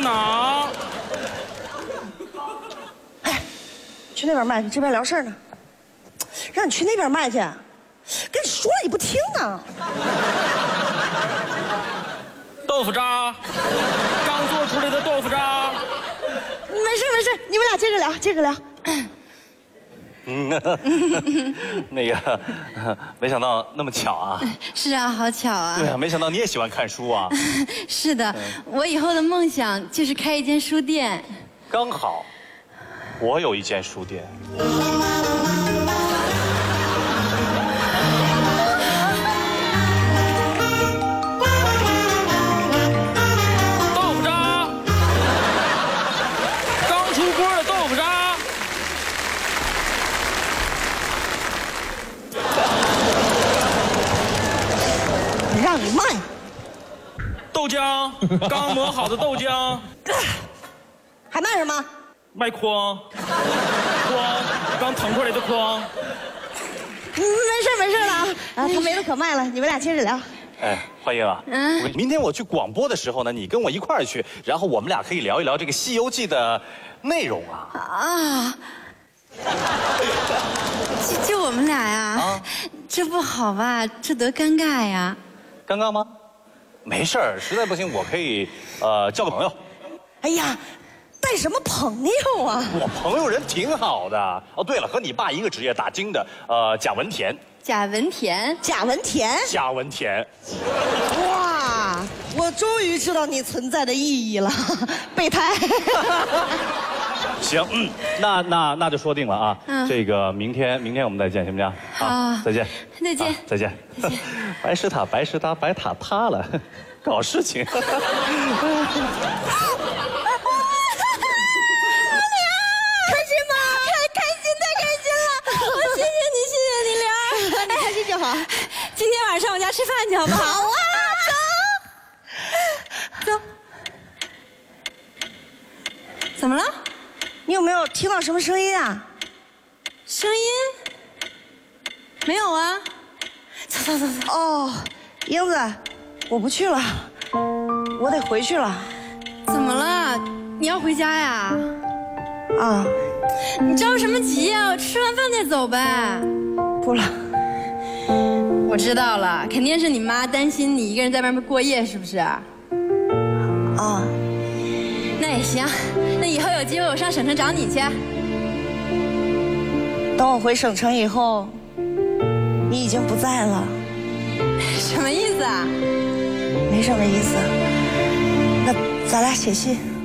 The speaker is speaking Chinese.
哪？ 哎，去那边卖，你这边聊事儿呢。让你去那边卖去，跟你说了你不听呢。 豆腐渣，刚做出来的豆腐渣。 没事没事，你们俩接着聊，接着聊。 那个，没想到那么巧啊！ 是啊，好巧啊！ 对啊，没想到你也喜欢看书啊！ 是的，我以后的梦想就是开一间书店。 刚好，我有一间书店。 豆腐渣，刚出锅的豆腐渣。 让你卖豆浆，刚磨好的豆浆。 还卖什么？ 卖筐，刚腾出来的筐。 没事了啊，他没了可卖了，你们俩接着聊。 哎，欢迎啊！明天我去广播的时候呢，你跟我一块儿去，然后我们俩可以聊一聊这个《西游记》的内容啊。 啊！就我们俩呀？啊，这不好吧？这多尴尬呀！ 尴尬吗？没事儿，实在不行我可以交个朋友。 哎呀，带什么朋友啊？ 我朋友人挺好的。哦，对了，和你爸一个职业，打更的，贾文田。 贾文田。 贾文田。 贾文田。 哇，我终于知道你存在的意义了，备胎。 行，那就说定了啊。这个明天我们再见，行不行？ 好， 再见。 再见。 再见。白石塔，白塔塌了，搞事情。 开心吗？开心，太开心了！我谢谢你，莲儿。 你开心就好。 今天晚上我家吃饭去，好不好？ 好啊， 走。怎么了？ 你有没有听到什么声音啊？ 声音？没有啊。走。 哦，英子，我不去了，我得回去了。 怎么了？你要回家呀？ 啊。 你着什么急呀？吃完饭再走呗。 不了。 我知道了，肯定是你妈担心你一个人在外面过夜，是不是？啊。那也行，那以后有机会我上省城找你去。 等我回省城以后，你已经不在了。 什么意思啊？ 没什么意思。那咱俩写信。